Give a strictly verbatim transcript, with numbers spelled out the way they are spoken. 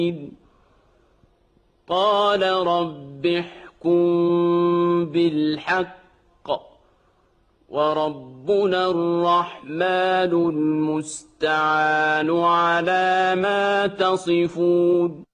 قال رب احكم بالحق وربنا الرحمن المستعان على ما تصفون.